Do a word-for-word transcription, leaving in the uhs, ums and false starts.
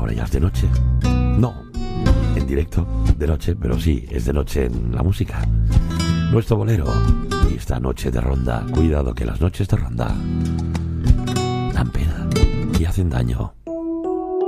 ahora ya es de noche. No, en directo de noche, pero sí, es de noche en la música. Nuestro bolero. Y esta noche de ronda. Cuidado que las noches de ronda dan pena y hacen daño.